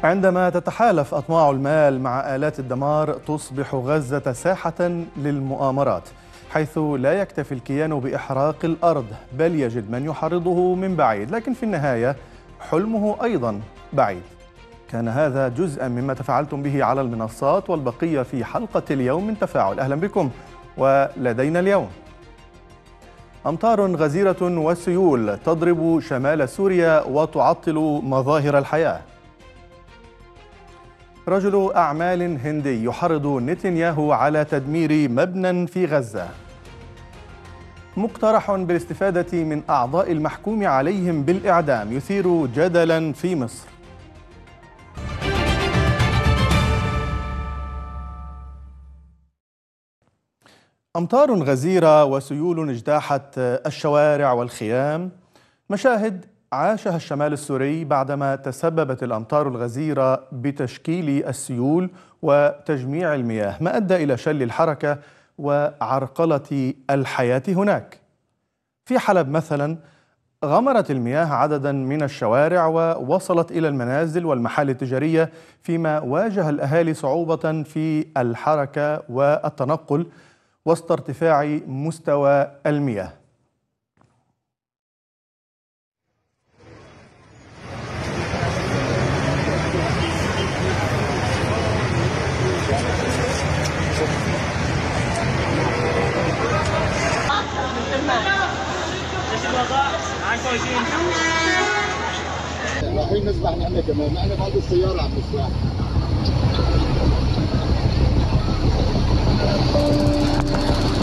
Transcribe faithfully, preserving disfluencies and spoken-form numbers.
عندما تتحالف أطماع المال مع آلات الدمار تصبح غزة ساحة للمؤامرات، حيث لا يكتفي الكيان بإحراق الأرض بل يجد من يحرضه من بعيد، لكن في النهاية حلمه أيضا بعيد. كان هذا جزءا مما تفاعلتم به على المنصات، والبقية في حلقة اليوم من تفاعل. أهلا بكم. ولدينا اليوم: أمطار غزيرة وسيول تضرب شمال سوريا وتعطل مظاهر الحياة. رجل أعمال هندي يحرض نتنياهو على تدمير مبنى في غزة. مقترح بالاستفادة من أعضاء المحكوم عليهم بالإعدام يثير جدلا في مصر. أمطار غزيرة وسيول اجتاحت الشوارع والخيام، مشاهد عاشها الشمال السوري بعدما تسببت الأمطار الغزيرة بتشكيل السيول وتجميع المياه، ما أدى إلى شل الحركة وعرقلة الحياة هناك. في حلب مثلا غمرت المياه عددا من الشوارع ووصلت إلى المنازل والمحال التجارية، فيما واجه الأهالي صعوبة في الحركة والتنقل وسط ارتفاع مستوى المياه. رايحين نسبح نحن كمان، نحن بهذه السيارة عم نسبح.